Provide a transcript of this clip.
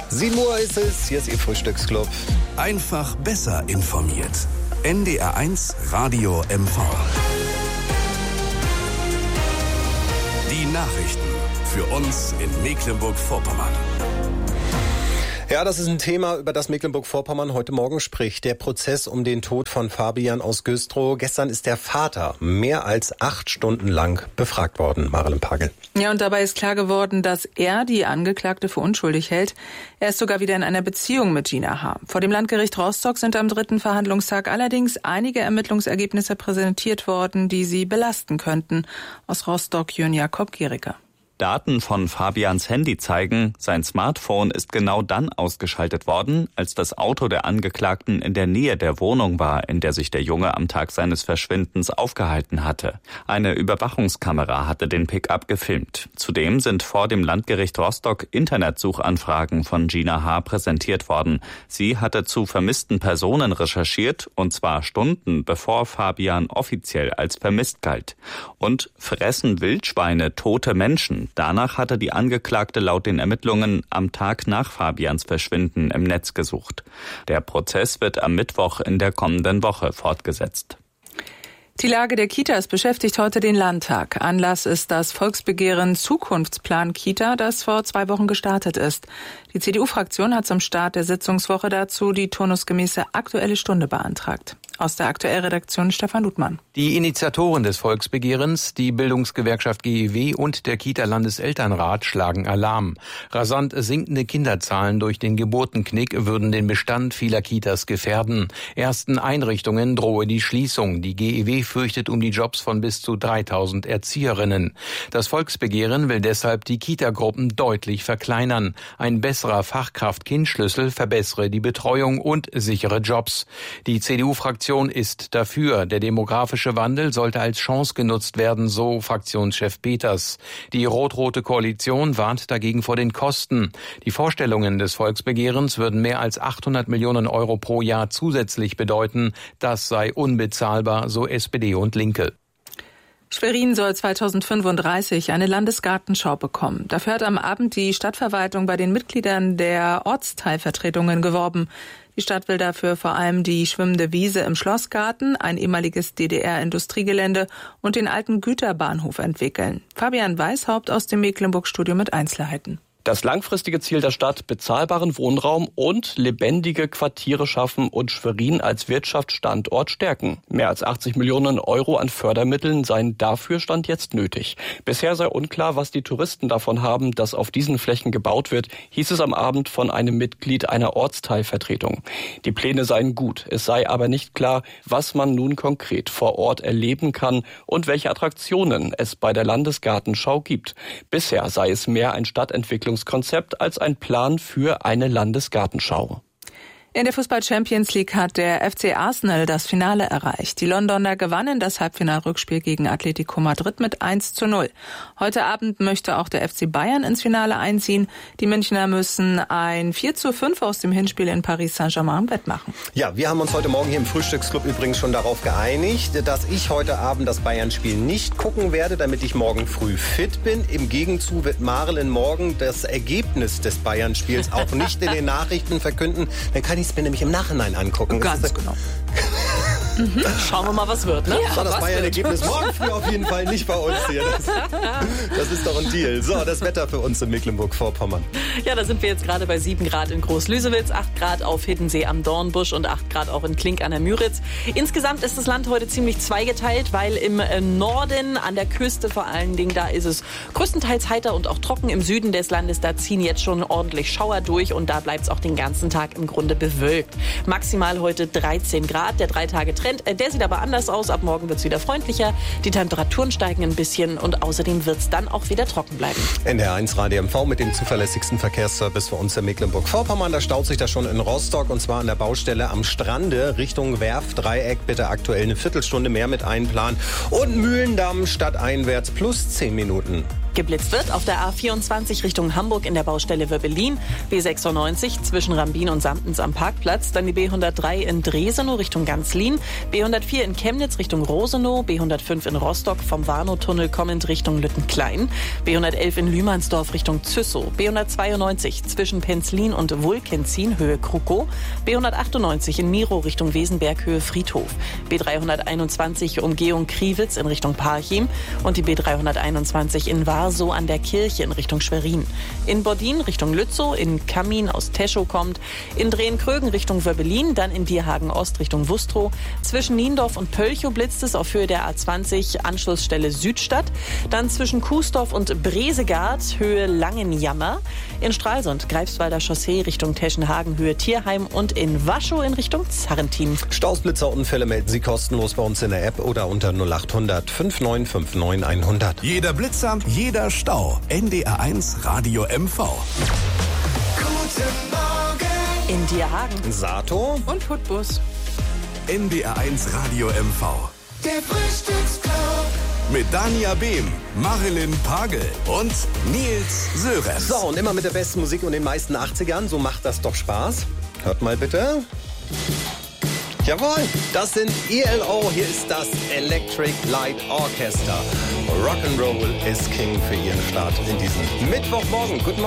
7 Uhr ist es, hier ist Ihr Frühstücksclub. Einfach besser informiert. NDR1 Radio MV. Die Nachrichten für uns in Mecklenburg-Vorpommern. Ja, das ist ein Thema, über das Mecklenburg-Vorpommern heute Morgen spricht. Der Prozess um den Tod von Fabian aus Güstrow. Gestern ist der Vater mehr als 8 Stunden lang befragt worden, Marilyn Pagel. Ja, und dabei ist klar geworden, dass er die Angeklagte für unschuldig hält. Er ist sogar wieder in einer Beziehung mit Gina H. Vor dem Landgericht Rostock sind am 3. Verhandlungstag allerdings einige Ermittlungsergebnisse präsentiert worden, die sie belasten könnten. Aus Rostock Jörn Jakob-Gieriker. Daten von Fabians Handy zeigen, sein Smartphone ist genau dann ausgeschaltet worden, als das Auto der Angeklagten in der Nähe der Wohnung war, in der sich der Junge am Tag seines Verschwindens aufgehalten hatte. Eine Überwachungskamera hatte den Pickup gefilmt. Zudem sind vor dem Landgericht Rostock Internetsuchanfragen von Gina H. präsentiert worden. Sie hatte zu vermissten Personen recherchiert, und zwar Stunden bevor Fabian offiziell als vermisst galt. Und fressen Wildschweine tote Menschen? Danach hatte die Angeklagte laut den Ermittlungen am Tag nach Fabians Verschwinden im Netz gesucht. Der Prozess wird am Mittwoch in der kommenden Woche fortgesetzt. Die Lage der Kitas beschäftigt heute den Landtag. Anlass ist das Volksbegehren Zukunftsplan Kita, das vor 2 Wochen gestartet ist. Die CDU-Fraktion hat zum Start der Sitzungswoche dazu die turnusgemäße Aktuelle Stunde beantragt. Aus der Aktuellredaktion Stefan Ludmann. Die Initiatoren des Volksbegehrens, die Bildungsgewerkschaft GEW und der Kita-Landeselternrat schlagen Alarm. Rasant sinkende Kinderzahlen durch den Geburtenknick würden den Bestand vieler Kitas gefährden. Ersten Einrichtungen drohe die Schließung. Die GEW fürchtet um die Jobs von bis zu 3000 Erzieherinnen. Das Volksbegehren will deshalb die Kitagruppen deutlich verkleinern. Ein besserer Fachkraft-Kind-Schlüssel verbessere die Betreuung und sichere Jobs. Die CDU-Fraktion ist dafür. Der demografische Wandel sollte als Chance genutzt werden, so Fraktionschef Peters. Die rot-rote Koalition warnt dagegen vor den Kosten. Die Vorstellungen des Volksbegehrens würden mehr als 800 Millionen Euro pro Jahr zusätzlich bedeuten. Das sei unbezahlbar, so SPD und Linke. Schwerin soll 2035 eine Landesgartenschau bekommen. Dafür hat am Abend die Stadtverwaltung bei den Mitgliedern der Ortsteilvertretungen geworben. Die Stadt will dafür vor allem die schwimmende Wiese im Schlossgarten, ein ehemaliges DDR-Industriegelände und den alten Güterbahnhof entwickeln. Fabian Weishaupt aus dem Mecklenburg-Studio mit Einzelheiten. Das langfristige Ziel der Stadt, bezahlbaren Wohnraum und lebendige Quartiere schaffen und Schwerin als Wirtschaftsstandort stärken. Mehr als 80 Millionen Euro an Fördermitteln seien dafür Stand jetzt nötig. Bisher sei unklar, was die Touristen davon haben, dass auf diesen Flächen gebaut wird, hieß es am Abend von einem Mitglied einer Ortsteilvertretung. Die Pläne seien gut, es sei aber nicht klar, was man nun konkret vor Ort erleben kann und welche Attraktionen es bei der Landesgartenschau gibt. Bisher sei es mehr ein Stadtentwicklungskonzept als ein Plan für eine Landesgartenschau. In der Fußball-Champions League hat der FC Arsenal das Finale erreicht. Die Londoner gewannen das Halbfinalrückspiel gegen Atletico Madrid mit 1:0. Heute Abend möchte auch der FC Bayern ins Finale einziehen. Die Münchner müssen ein 4:5 aus dem Hinspiel in Paris Saint-Germain wettmachen. Ja, wir haben uns heute Morgen hier im Frühstücksclub übrigens schon darauf geeinigt, dass ich heute Abend das Bayern-Spiel nicht gucken werde, damit ich morgen früh fit bin. Im Gegenzug wird Marilyn morgen das Ergebnis des Bayern-Spiels auch nicht in den Nachrichten verkünden. Dann kann ich es mir nämlich im Nachhinein angucken. Ganz genau. Schauen wir mal, was wird, ne? Ja, das Bayern-Ergebnis morgen früh auf jeden Fall nicht bei uns hier. Das ist doch ein Deal. So, das Wetter für uns in Mecklenburg-Vorpommern. Ja, da sind wir jetzt gerade bei 7 Grad in Groß-Lüsewitz, 8 Grad auf Hiddensee am Dornbusch und 8 Grad auch in Klink an der Müritz. Insgesamt ist das Land heute ziemlich zweigeteilt, weil im Norden, an der Küste vor allen Dingen, da ist es größtenteils heiter und auch trocken. Im Süden des Landes, da ziehen jetzt schon ordentlich Schauer durch und da bleibt es auch den ganzen Tag im Grunde bewölkt. Maximal heute 13 Grad, der 3-Tage-Trend, der sieht aber anders aus. Ab morgen wird es wieder freundlicher, die Temperaturen steigen ein bisschen und außerdem wird es dann auch wieder trocken bleiben. NDR1 Radio MV mit dem zuverlässigsten Verkehrsservice für uns in Mecklenburg-Vorpommern. Da staut sich das schon in Rostock und zwar an der Baustelle am Strande Richtung Werftdreieck. Bitte aktuell eine Viertelstunde mehr mit einplanen. Und Mühlendamm stadteinwärts plus 10 Minuten. geblitzt wird. Auf der A24 Richtung Hamburg in der Baustelle Wöbbelin, B96 zwischen Rambin und Samtens am Parkplatz, dann die B103 in Dresenow Richtung Ganzlin, B104 in Chemnitz Richtung Rosenow, B105 in Rostock vom Warnow-Tunnel kommend Richtung Lüttenklein, B111 in Lühmannsdorf Richtung Züssow, B192 zwischen Penzlin und Wulkenzin Höhe Krukow, B198 in Miro Richtung Wesenberg Höhe Friedhof, B321 Umgehung Kriwitz in Richtung Parchim und die B321 in Warsow an der Kirche in Richtung Schwerin. In Bordin Richtung Lützow, in Kamin aus Teschow kommt, in Drehen-Krögen Richtung Wöbbelin, dann in Dierhagen Ost Richtung Wustrow. Zwischen Niendorf und Pölchow blitzt es auf Höhe der A20 Anschlussstelle Südstadt. Dann zwischen Kuesdorf und Bresegard Höhe Langenjammer. In Stralsund Greifswalder Chaussee Richtung Teschenhagen Höhe Tierheim und in Waschow in Richtung Zarrentin. Staus, Blitzer, Unfälle melden Sie kostenlos bei uns in der App oder unter 0800 5959 100. Jeder Blitzer, jeder Stau. NDR1 Radio MV. Guten Morgen In Dierhagen. Sato Und Putbus. NDR1 Radio MV. Der Frühstücksclub. Mit Dania Behm, Marilyn Pagel und Nils Sörensen. So, und immer mit der besten Musik und den meisten 80ern. So macht das doch Spaß. Hört mal bitte. Jawohl, das sind ELO. Hier ist das Electric Light Orchestra. Rock'n'Roll ist King für Ihren Start in diesen Mittwochmorgen. Guten Morgen.